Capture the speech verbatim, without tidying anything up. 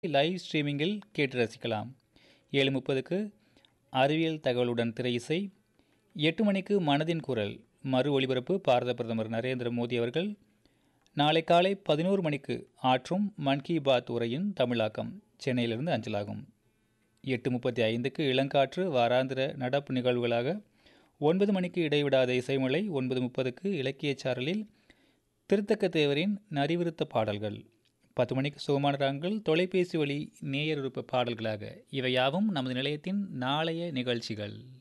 Live ஸ்ட்ரீமிங்கில் கேட்டு ரசிக்கலாம். ஏழு முப்பதுக்கு அறிவியல் தகவலுடன் திரை இசை. எட்டு மணிக்கு மனதின் குரல் மறு ஒலிபரப்பு பாரத பிரதமர் நரேந்திர மோடி அவர்கள் நாளை காலை பதினோரு மணிக்கு ஆற்றும் மன் கி பாத் உரையின் தமிழாக்கம் சென்னையிலிருந்து அஞ்சலாகும். எட்டு முப்பத்தி ஐந்துக்கு இளங்காற்று வாராந்திர நடப்பு நிகழ்வுகளாக. ஒன்பது மணிக்கு இடைவிடாத இசைமலை. ஒன்பது முப்பதுக்கு இலக்கிய சாரலில் திருத்தக்க தேவரின் நரிவிருத்த பாடல்கள். பத்து மணிக்கு சுகமான ராகங்கள் தொலைபேசி வழி நேயர் விருப்ப பாடல்களாக. இவையாவும் நமது நிலையத்தின் நாளைய நிகழ்ச்சிகள்.